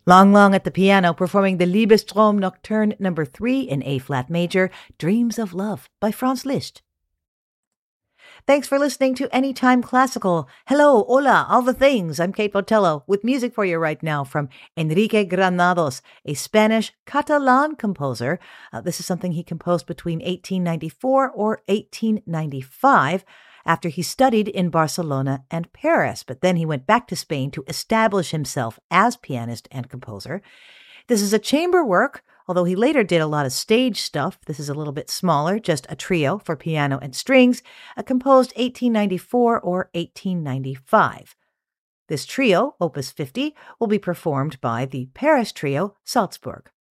Lang Lang at the piano performing the Liebestrom Nocturne No. 3 in A-flat major, Dreams of Love by Franz Liszt. Thanks for listening to Anytime Classical. Hello, hola, all the things. I'm Kate Botello with music for you right now from Enrique Granados, a Spanish Catalan composer. This is something he composed between 1894 or 1895 after he studied in Barcelona and Paris. But then he went back to Spain to establish himself as pianist and composer. This is a chamber work, although he later did a lot of stage stuff. This is a little bit smaller, just a trio for piano and strings, composed 1894 or 1895. This trio, Opus 50, will be performed by the Paris trio Salzburg.